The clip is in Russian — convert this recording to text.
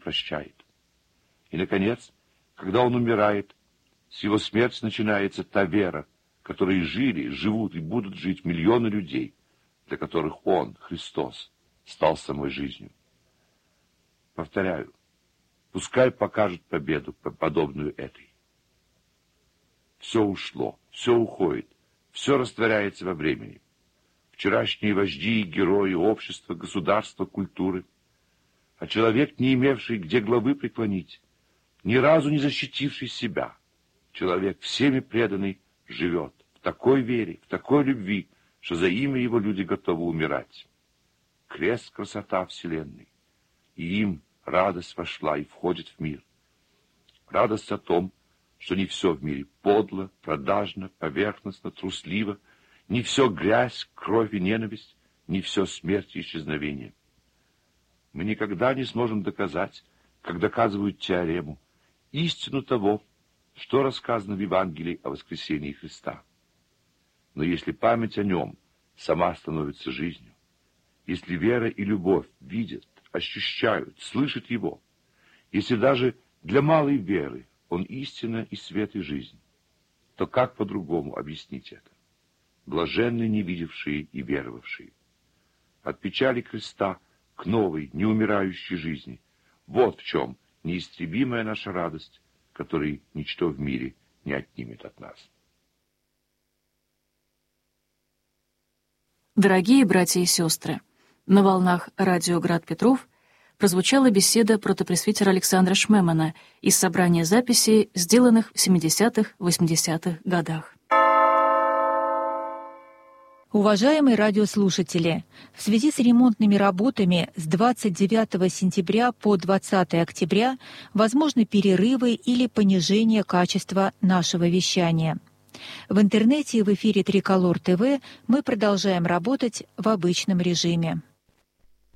прощает. И, наконец, когда он умирает, с его смерти начинается та вера, которой жили, живут и будут жить миллионы людей, для которых он, Христос, стал самой жизнью. Повторяю, пускай покажет победу, подобную этой. Все ушло, все уходит, все растворяется во времени. Вчерашние вожди и герои общества, государства, культуры. А человек, не имевший где главы преклонить, ни разу не защитивший себя, человек, всеми преданный, живет в такой вере, в такой любви, что за имя его люди готовы умирать. Крест — красота вселенной, и им радость вошла и входит в мир. Радость о том, что не все в мире подло, продажно, поверхностно, трусливо, не все грязь, кровь и ненависть, не все смерть и исчезновение. Мы никогда не сможем доказать, как доказывают теорему, истину того, что рассказано в Евангелии о воскресении Христа. Но если память о нем сама становится жизнью, если вера и любовь видят, ощущают, слышат его, если даже для малой веры он истина и свет и жизнь, то как по-другому объяснить это? Блаженны не видевшие и веровавшие. От печали креста к новой, неумирающей жизни. Вот в чем неистребимая наша радость, которой ничто в мире не отнимет от нас. Дорогие братья и сестры, на волнах радио «Град Петров» прозвучала беседа протопресвитера Александра Шмемана из собрания записей, сделанных в 70-80-х годах. Уважаемые радиослушатели, в связи с ремонтными работами с 29 сентября по 20 октября возможны перерывы или понижение качества нашего вещания. В интернете и в эфире Триколор ТВ мы продолжаем работать в обычном режиме.